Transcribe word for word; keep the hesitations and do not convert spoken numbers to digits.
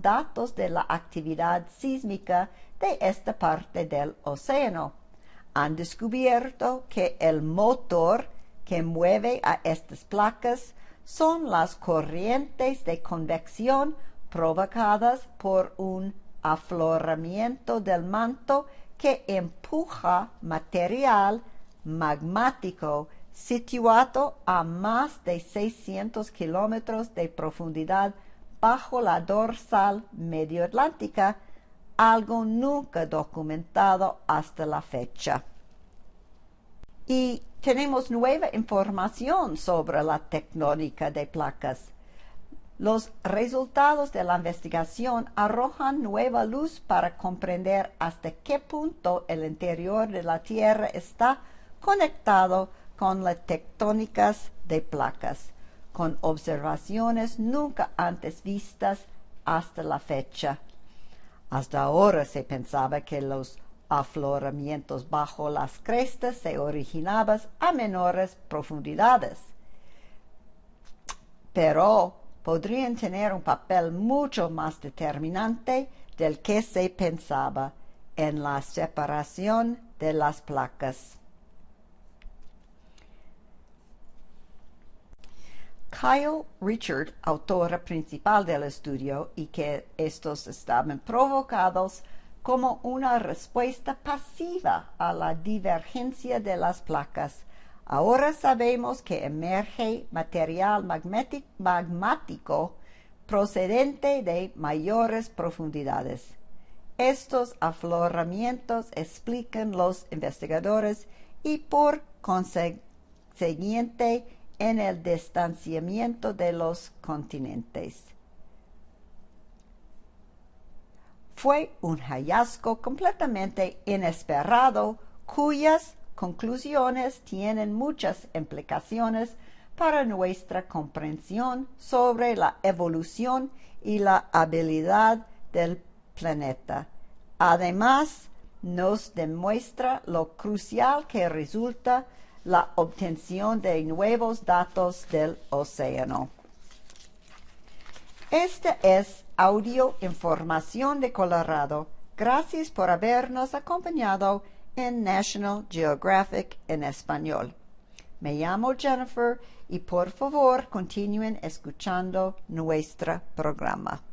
datos de la actividad sísmica de esta parte del océano. Han descubierto que el motor que mueve a estas placas son las corrientes de convección provocadas por un afloramiento del manto que empuja material magmático situado a más de seiscientos kilómetros de profundidad bajo la dorsal medioatlántica, algo nunca documentado hasta la fecha. Y tenemos nueva información sobre la tectónica de placas. Los resultados de la investigación arrojan nueva luz para comprender hasta qué punto el interior de la Tierra está conectado con las tectónicas de placas, con observaciones nunca antes vistas hasta la fecha. Hasta ahora se pensaba que los afloramientos bajo las crestas se originaban a menores profundidades, pero podrían tener un papel mucho más determinante del que se pensaba en la separación de las placas. Kyle Richard, autora principal del estudio, y que estos estaban provocados como una respuesta pasiva a la divergencia de las placas. Ahora sabemos que emerge material magmático procedente de mayores profundidades. Estos afloramientos, explican los investigadores, y por consiguiente en el distanciamiento de los continentes. Fue un hallazgo completamente inesperado, cuyas conclusiones tienen muchas implicaciones para nuestra comprensión sobre la evolución y la habilidad del planeta. Además, nos demuestra lo crucial que resulta la obtención de nuevos datos del océano. Esta es Audio Información de Colorado. Gracias por habernos acompañado en National Geographic en español. Me llamo Jennifer y por favor continúen escuchando nuestro programa.